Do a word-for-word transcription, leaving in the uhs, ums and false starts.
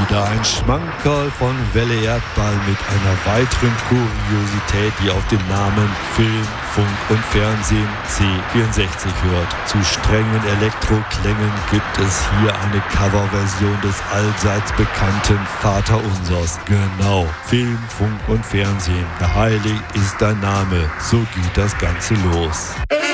wieder ein Schmankerl von Welle Erdball mit einer weiteren Kuriosität, die auf den Namen Film, Funk und Fernsehen C vierundsechzig hört. Zu strengen Elektroklängen gibt es hier eine Coverversion des allseits bekannten Vaterunsers. Genau, Film, Funk und Fernsehen. Geheiligt ist dein Name. So geht das Ganze los.